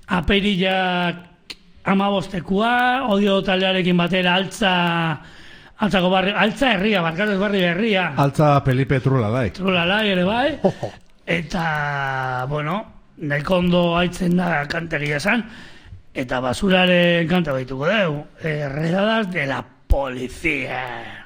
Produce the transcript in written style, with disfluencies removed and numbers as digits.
Aperilak 15 odio taldearekin batera altza herria, barkatu ez barri herria. Altza Felipe Trulalai. Trulalai ere bai. Eta, bueno, nahiko ondo haitzen da kantegia esan, eta basuraren kanta baituko dugu. Redadas de la policía.